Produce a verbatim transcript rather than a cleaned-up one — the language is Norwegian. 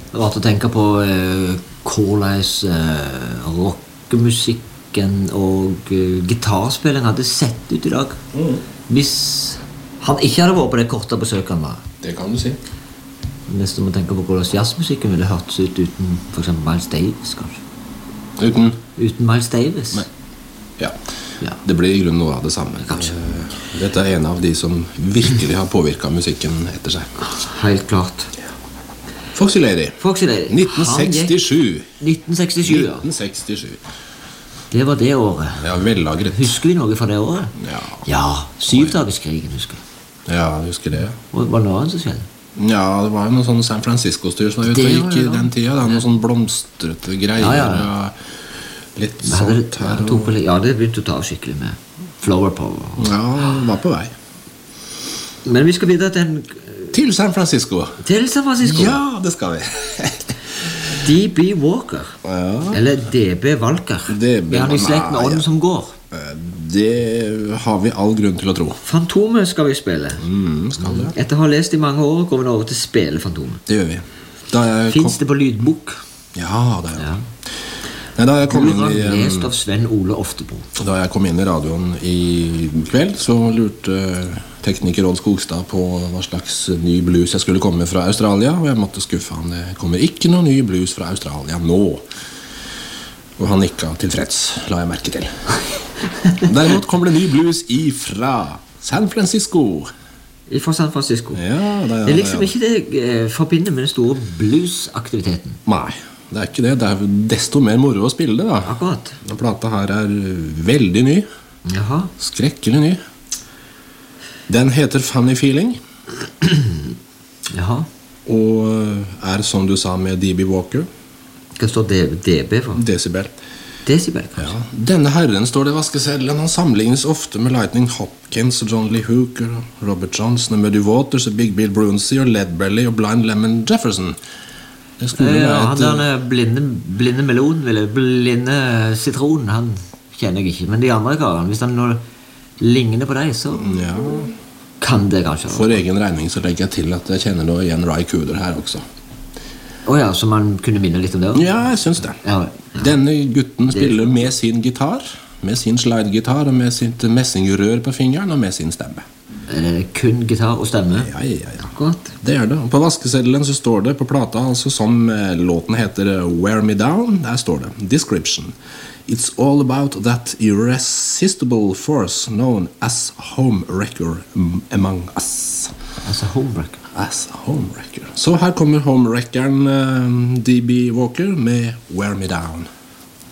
Rart å tenke på uh, hvordan uh, rockemusikken og uh, gitarspilling hadde sett ut i dag. Mm. Hvis han ikke hadde vært på det korte besøket han var. Det kan du si. Nesten må tenke på hvordan jazzmusikken ville hørtes ut uten for eksempel Miles Davis, kanskje. Uten? Uten Miles Davis. Nei. Ja. Ja. Det blir i grunnen noe av det samme. Kanskje. Dette er en av de som virkelig har påvirket musikken etter seg. Helt klart. Ja. Foxy Lady. Foxy Lady. nitten sekstisju. nitten sekstisju, ja. nitten sekstisju. Det var det året. Ja, vellagret. Husker vi noe fra det året? Ja. Ja, syvdagerskrigen, husker jeg. Ja, jeg husker det. Og var det noe annet som skjedde? Ja, det var jo noe sånn San Francisco-styr som var ute og gikk i den tida. Det var noe sånn blomstrete greier. Ja, ja. Og litt Men sånt det, her. tok på, ja, det begynte å ta skikkelig med Flower Power. Ja, det var på vei. Men vi skal videre til en... Til San Francisco. Til San Francisco. Ja, det skal vi. D B Walker. Ja. Eller D B Walker. D B Er han i slekt med ånden ja. som går? Det har vi all grunn til å tro. Fantomet skal vi spille. Mm, skal det. Etter å ha lest i mange år går vi nå over til å spille Fantomet. Det gjør vi. Da jeg Finns kom... det på lydbok? Ja, det er Ja. Nei, da jeg kom inn i Hvordan lest av Sven Ole Oftebro? Da jeg kom inn i radioen i kveld, så lurte tekniker Odd Skogstad på hva slags ny blues jeg skulle komme fra Australia, og jeg måtte skuffe han. Det kommer ikke noe ny blues fra Australia nå. Og han nikka tilfreds, la jeg merke til. Derimot kommer det ny blues ifra San Francisco. Fra San Francisco. Ja, det er, det er liksom ja. ikke det jeg eh, forbinder med den store bluesaktiviteten. Nei, det er ikke det. Det er desto mer moro å spille det da. Akkurat. Den plata her er veldig ny. Jaha. Skrekkelig ny. Den heter Funny Feeling. Jaha. Og er som du sa med D B Walker. Hva står D B for? Decibel. Decibel, kanskje? Ja. Denne herren, står det i vaskeseddelen, han sammenlignes ofte med Lightning Hopkins og John Lee Hooker, Robert Johnson og Muddy Waters og Big Bill Brunsey og Led Belly og Blind Lemon Jefferson. Det skulle Ja, være han et... der blinde, blinde melon, eller blinde sitron, han kjenner jeg ikke. Men de andre karene, hvis han nå ligner på deg, så Ja, kan det kanskje. for egen regning så legger jeg til at jeg kjenner noe igjen Ry Cooder her også. Åja, så man kunne minne litt om det også? Ja, jeg synes det. Ja, Denne gutten spiller med sin gitar, med sin slide-gitar og med sitt messingrør på fingeren og med sin stemme. er det kun gitar og stemme? Ja, ja, ja. Akkurat. Det er det. På vaskeseddelen så står det på plata, altså som eh, låten heter Wear Me Down, der står det Description. It's all about that irresistible force known as homewrecker among us. Altså homebreaker. As homewrecker. Så her kommer homewreckeren eh, D B Walker med Wear Me Down.